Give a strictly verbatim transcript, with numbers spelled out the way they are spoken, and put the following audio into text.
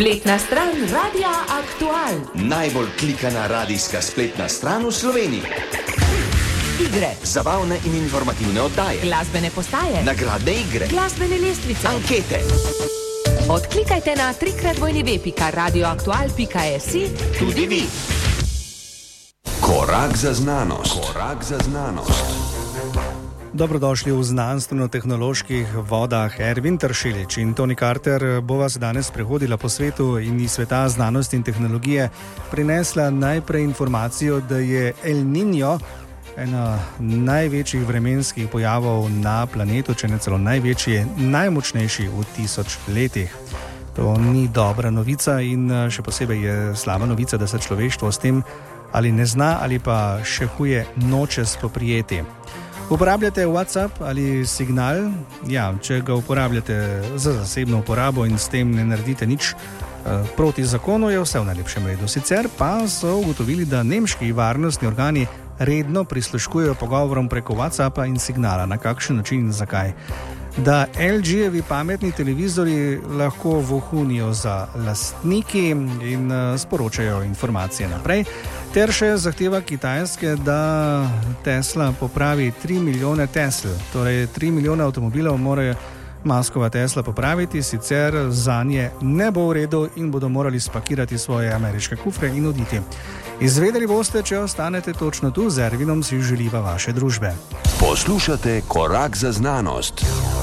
Spletna stran Radia Aktual. Najbolj klikana radijska spletna stran v Sloveniji. Igre, Zabavne in informativne oddaje, glasbene postaje, nagradne igre, glasbene lestvice, ankete. Odklikajte na trikrat dvojni ve pika radioaktual pika si tudi vi. Korak za znanost. Korak za znanost. Dobrodošli v znanstveno-tehnoloških vodah. Ervin Tršilič in Toni Carter bo vas danes prehodila po svetu in iz sveta znanosti in tehnologije prinesla najprej informacijo, da je El Niño ena največjih vremenskih pojavov na planetu, če ne celo največji, najmočnejši v tisoč letih. To ni dobra novica in še posebej je slaba novica, da se človeštvo s tem ali ne zna ali pa še huje noče spoprijeti. Uporabljate WhatsApp ali Signal? Ja, če ga uporabljate za zasebno uporabo in s tem ne naredite nič eh, proti zakonu, je vse v najlepšem redu. Sicer pa so ugotovili, da nemški varnostni organi redno prisluškujejo pogovorom preko WhatsAppa in Signala. Na kakšen način in zakaj? Da L G-jevi pametni televizori lahko vohunijo za lastniki in uh, sporočajo informacije naprej, ter še zahteva Kitajske, da Tesla popravi tri milijone Tesl, torej tri milijone avtomobilov morajo Muskova Tesla popraviti, sicer zanje ne bo v redu in bodo morali spakirati svoje ameriške kufre in oditi. Izvedeli boste, če ostanete točno tu, z Ervinom si želiva vaše družbe. Poslušate Korak za znanost.